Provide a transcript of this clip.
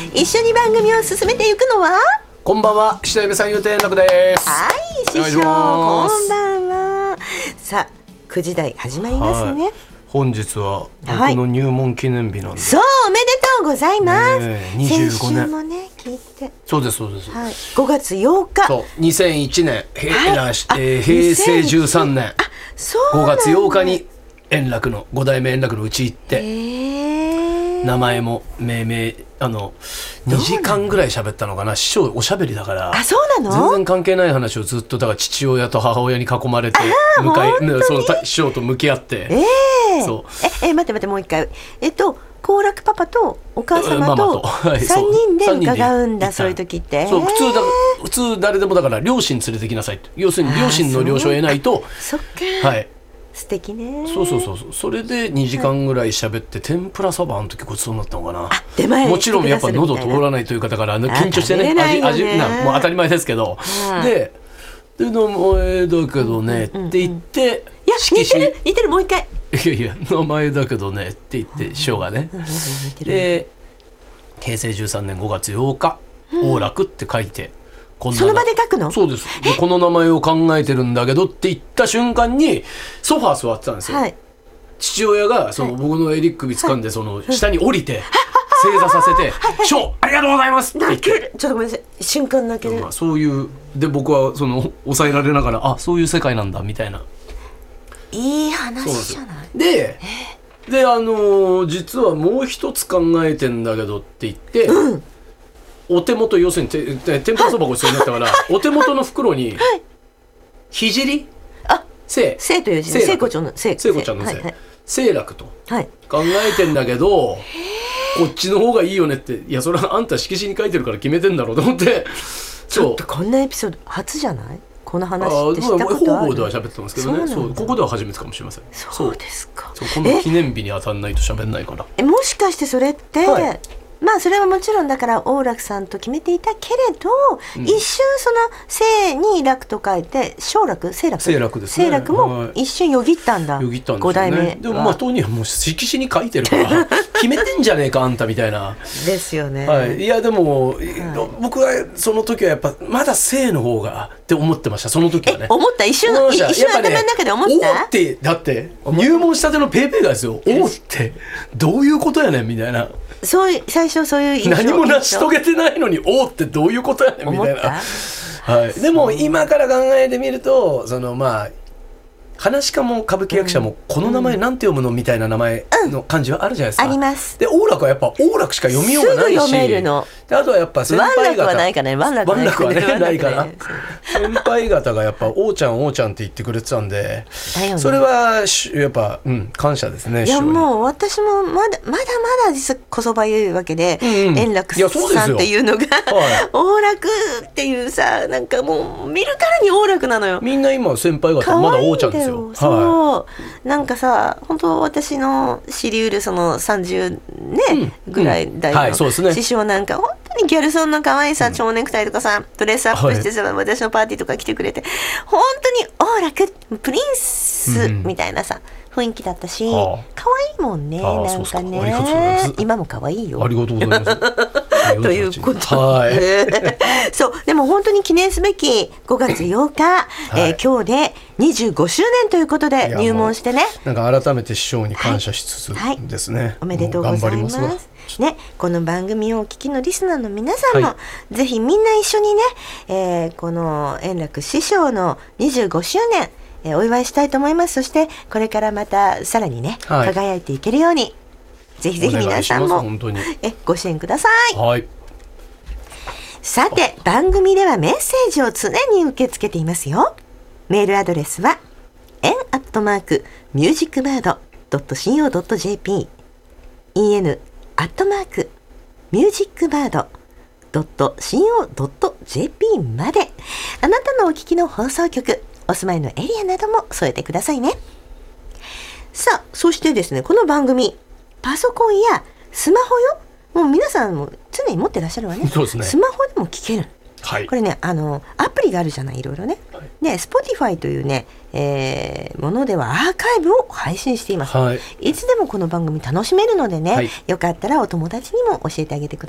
一緒に番組を進めていくのは、 こんばんは、下夢さんゆうて円楽です。 はい、師匠、こんばんは。さあ、9時台始まりますね。 本日は僕の入門記念日なんで、 そう、おめでとうございます。 25年。 先週もね、聞いて。 そうですそうです、 5月8日。 そう、2001年、平成13年5月8日に円楽の5代目円楽のうち行って、名前も命名2時間ぐらい喋ったのかな。師匠おしゃべりだから。 あ、そうなの？ 全然関係ない話をずっと、だから父親と母親に囲まれてその師匠と向き合って、そう、 待ってもう一回、好楽パパとお母様と3人で伺うんだ、そういう時って。 そう、普通誰でもだから両親連れてきなさいって、要するに両親の了承を得ないと。 そっか、 はい、 素敵ね。 そうそれで2時間ぐらい喋って、天ぷらそばの時ごちそうになったのかな。 もちろんやっぱ喉通らないという方から緊張してね、味もう当たり前ですけど、で名前だけどねって言って、 いや似てる、もう一回、 いや名前だけどねって言って師匠がね、で平成13年5月8日王楽って書いて、 その場で書くの？ そうです。でこの名前を考えてるんだけどって言った瞬間にソファー座ってたんですよ、父親が僕の襟首掴んで、下に降りて正座させて「師匠ありがとうございます」って言って、 ちょっとごめんなさい、瞬間泣ける。 そういうで、僕は抑えられながら、あ、そういう世界なんだみたいな。 いい話じゃない。 で実はもう一つ考えてんだけどって言って、お手元、要するに天ぷらそばごちそうになったから、お手元の袋に聖という字ね、聖子ちゃんの聖楽と考えてんだけど、こっちの方がいいよねって。いや、それはあんた色紙に書いてるから決めてんだろうと思って。 ちょっとこんなエピソード初じゃない？この話ってしたことある？方々では喋ってますけどね。そう、ここでは初めてかもしれません。 そうですか。 この記念日に当たんないと喋んないから。 もしかしてそれって、まあそれはもちろんだから王楽さんと決めていたけれど、一瞬聖に楽と書いて聖楽ですね。聖楽も一瞬よぎったんだ。5代目。 でも当人はもう色紙に書いてるから決めてんじゃねえかあんたみたいな。 ですよね。 いやでも、僕はその時はやっぱまだ聖の方がって思ってました。その時はね。 思った？一瞬頭の中で思った？ おって、だって入門したてのペーペーがですよ。おってどういうことやねんみたいな。最初そういう何も成し遂げてないのにおーってどういうことやねんみたいな。でも今から考えてみると、噺家も歌舞伎役者もこの名前なんて読むのみたいな名前の漢字はあるじゃないですか。 あります。 で王楽はやっぱ王楽しか読みようがないし、 すぐ読めるの。 であとはやっぱ先輩方、 ワンラクはないかね。ワンラクはないかな。先輩方がやっぱ王ちゃんって言ってくれてたんで、それはやっぱ感謝ですね。 いやもう私もまだ実はこそばゆいわけで、円楽さんっていうのが王楽っていうさ、なんかもう見るからに王楽なのよ。 みんな今先輩方まだ王ちゃんですよ。 そう、なんかさ、本当私の知りうる30年ぐらい代の師匠なんか、本当にギャルソンの可愛さ、蝶ネクタイとかさ、ドレスアップしてさ、私のパーティーとか来てくれて、本当に王楽プリンスみたいなさ、雰囲気だったし、可愛いもんね。なんかね、今も可愛いよ。 ありがとうございますということで、そうでも本当に記念すべき5月8日、今日で25周年ということで入門してね、 なんか改めて師匠に感謝しつつですね、 おめでとうございますね。この番組をお聞きのリスナーの皆さんも、ぜひみんな一緒にね、この円楽師匠の25周年、お祝いしたいと思います。そしてこれからまたさらにね、輝いていけるようにぜひぜひ皆さんもご支援ください。さて、番組ではメッセージを常に受け付けていますよ。メールアドレスはen@musicbird.co.jp en@musicbird.co.jp まで、あなたのお聞きの放送局、お住まいのエリアなども添えてくださいね。さあ、そしてですね、この番組パソコンやスマホよ、もう皆さんも常に持ってらっしゃるわね。 そうですね。 スマホでも聞ける。これね、アプリがあるじゃない、いろいろね。で、Spotify というね、ものではアーカイブを配信しています。いつでもこの番組楽しめるのでね、よかったらお友達にも教えてあげてください。